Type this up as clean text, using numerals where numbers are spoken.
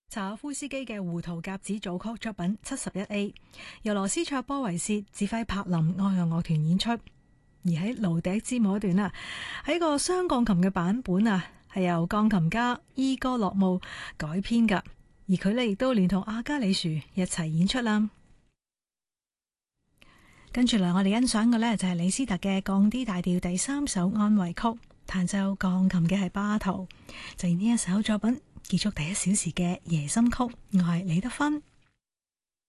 查可夫斯基嘅《胡桃夾子》組曲作品71A，由羅斯卓波維切指揮柏林愛樂樂團演出。而喺蘆笛之母一段啊，喺個雙鋼琴嘅版本啊，係由鋼琴家伊戈洛姆改編噶，而佢呢亦都連同阿加里樹一齊演出啦。跟住嚟，我哋欣賞嘅呢就係李斯特嘅降 D 大調第3首安慰曲，彈奏鋼琴嘅係巴圖。就以呢一首作品結束第1小時嘅夜深曲，我係李德芬。